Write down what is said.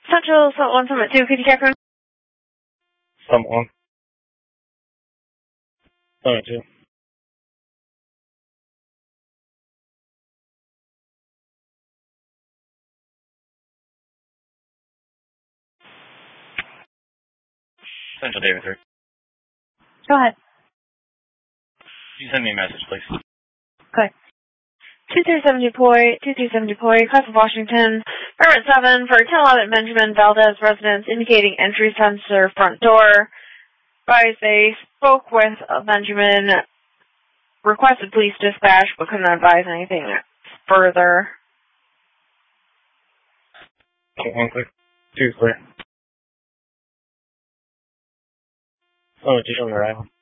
Central, Summit 1, Summit 2, could you check on? Summit 1. Summit 2. Central David 3. Go ahead. You send me a message, please. Okay. 2270 Poi, Cliff of Washington, Permit 7 for 1011 Benjamin Valdez residence indicating entry sensor front door. Advised they spoke with Benjamin, requested police dispatch, but couldn't advise anything further. 1 clear. 2 clear. Summit 2 on arrival.